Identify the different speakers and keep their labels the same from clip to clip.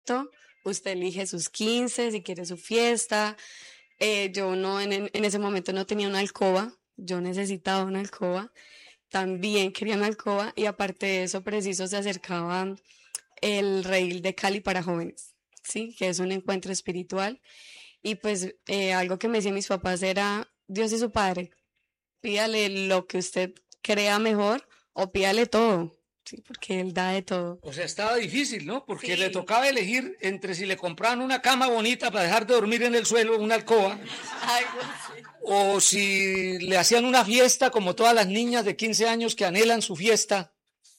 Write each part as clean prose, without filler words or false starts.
Speaker 1: Usted elige sus 15, si quiere su fiesta. Yo no, en ese momento no tenía una alcoba, yo necesitaba una alcoba, también quería una alcoba y aparte de eso preciso se acercaba el Reel de Cali para jóvenes, ¿sí? Que es un encuentro espiritual y pues algo que me decían mis papás era Dios y su Padre, pídale lo que usted crea mejor o pídale todo, ¿sí? Porque Él da de todo.
Speaker 2: O sea, estaba difícil, ¿no? Porque le
Speaker 1: Sí,
Speaker 2: tocaba elegir entre si le compraban una cama bonita para dejar de dormir en el suelo, una alcoba,
Speaker 1: algo así.
Speaker 2: o si le hacían una fiesta como todas las niñas de 15 años que anhelan su fiesta,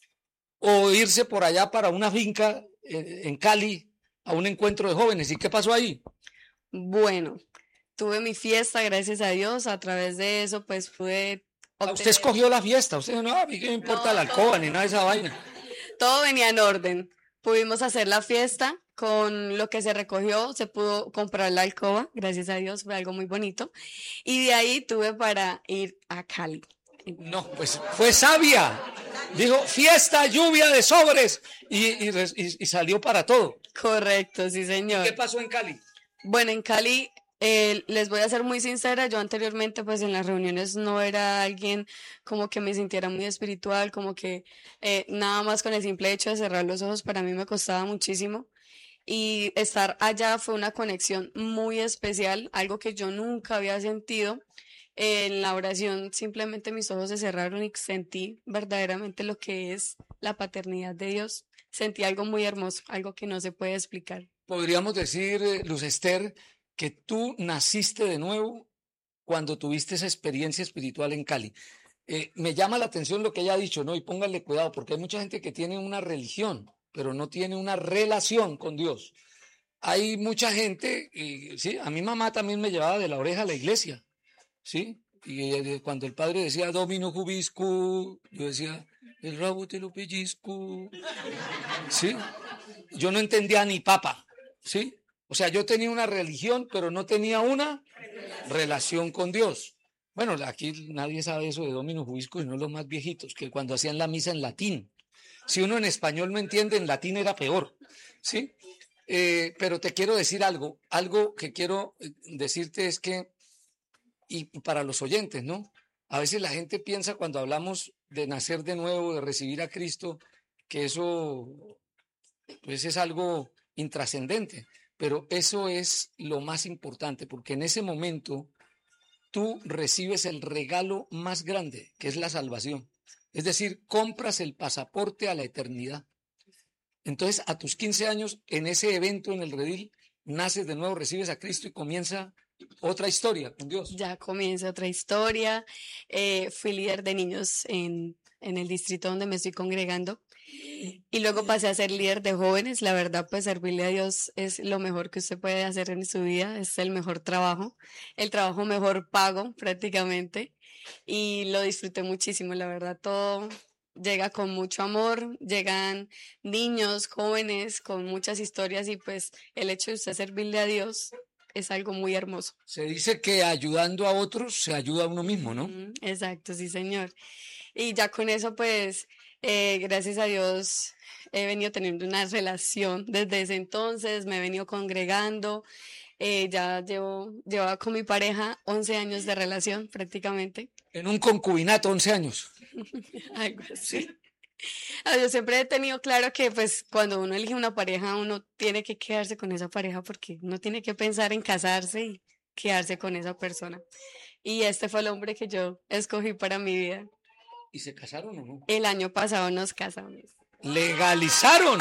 Speaker 2: o irse por allá para una finca en Cali a un encuentro de jóvenes. ¿Y qué pasó ahí?
Speaker 1: Bueno, tuve mi fiesta, gracias a Dios, a través de eso pues pude
Speaker 2: Usted
Speaker 1: obtener,
Speaker 2: escogió la fiesta, usted no, a mí qué me importa
Speaker 1: no,
Speaker 2: la alcoba ni nada de esa vaina.
Speaker 1: todo venía en orden. Pudimos hacer la fiesta con lo que se recogió, se pudo comprar la alcoba, gracias a Dios, fue algo muy bonito. Y de ahí tuve para ir a Cali.
Speaker 2: No, pues fue sabia. Dijo fiesta, lluvia de sobres y salió para todo.
Speaker 1: Correcto, sí, señor.
Speaker 2: ¿Qué pasó en Cali?
Speaker 1: Bueno, en Cali, les voy a ser muy sincera, yo anteriormente pues en las reuniones no era alguien como que me sintiera muy espiritual, como que nada más con el simple hecho de cerrar los ojos para mí me costaba muchísimo y estar allá fue una conexión muy especial, algo que yo nunca había sentido. En la oración simplemente mis ojos se cerraron y sentí verdaderamente lo que es la paternidad de Dios. Sentí algo muy hermoso, algo que no se puede explicar.
Speaker 2: Podríamos decir, Luz Esther, que tú naciste de nuevo cuando tuviste esa experiencia espiritual en Cali. Me llama la atención lo que ella ha dicho, ¿no? Y pónganle cuidado, porque hay mucha gente que tiene una religión, pero no tiene una relación con Dios. Hay mucha gente, y sí, a mi mamá también me llevaba de la oreja a la iglesia, ¿sí? Y cuando el padre decía Domino Jubiscu, yo decía, el rabo te lo pellizco, ¿sí? Yo no entendía ni papa, ¿sí? O sea, yo tenía una religión, pero no tenía una relación con Dios. Bueno, aquí nadie sabe eso de Domino Jubisco, y no los más viejitos, que cuando hacían la misa en latín. Si uno en español no entiende, en latín era peor, ¿sí? Pero te quiero decir algo que quiero decirte es que, y para los oyentes, ¿no? A veces la gente piensa cuando hablamos de nacer de nuevo, de recibir a Cristo, que eso pues es algo intrascendente, pero eso es lo más importante, porque en ese momento tú recibes el regalo más grande, que es la salvación. Es decir, compras el pasaporte a la eternidad. Entonces, a tus 15 años, en ese evento en el redil, naces de nuevo, recibes a Cristo y comienza otra historia con Dios.
Speaker 1: Ya comienza otra historia. Fui líder de niños en el distrito donde me estoy congregando y luego pasé a ser líder de jóvenes. La verdad, pues servirle a Dios es lo mejor que usted puede hacer en su vida, es el trabajo mejor pago prácticamente y lo disfruté muchísimo, la verdad, todo llega con mucho amor, llegan niños, jóvenes con muchas historias y pues el hecho de usted servirle a Dios es algo muy hermoso.
Speaker 2: Se dice que ayudando a otros se ayuda a uno mismo, ¿no?
Speaker 1: Exacto, sí, señor. Y ya con eso, pues, gracias a Dios, he venido teniendo una relación desde ese entonces, me he venido congregando, llevaba con mi pareja 11 años de relación prácticamente.
Speaker 2: En un concubinato, 11 años.
Speaker 1: Algo así.
Speaker 2: ¿Sí?
Speaker 1: Yo siempre he tenido claro que pues cuando uno elige una pareja, uno tiene que quedarse con esa pareja porque uno tiene que pensar en casarse y quedarse con esa persona. Y este fue el hombre que yo escogí para mi vida.
Speaker 2: ¿Y se casaron o no?
Speaker 1: El año pasado nos casamos.
Speaker 2: Legalizaron.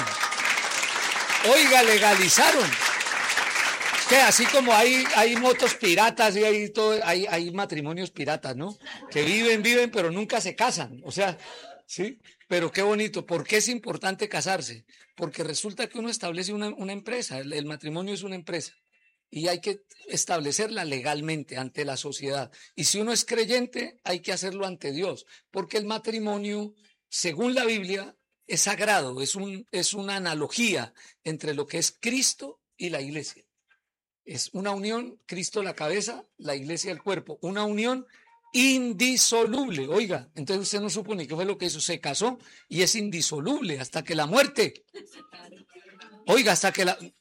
Speaker 2: Oiga, legalizaron. Que así como hay motos piratas y hay todo, hay matrimonios piratas, ¿no? Que viven, pero nunca se casan. O sea, sí, pero qué bonito. ¿Por qué es importante casarse? Porque resulta que uno establece una empresa, el matrimonio es una empresa. Y hay que establecerla legalmente ante la sociedad. Y si uno es creyente, hay que hacerlo ante Dios, porque el matrimonio, según la Biblia, es sagrado, es una analogía entre lo que es Cristo y la iglesia. Es una unión, Cristo la cabeza, la iglesia el cuerpo, una unión indisoluble. Oiga, entonces usted no supone qué fue lo que hizo, se casó y es indisoluble hasta que la muerte Oiga, hasta que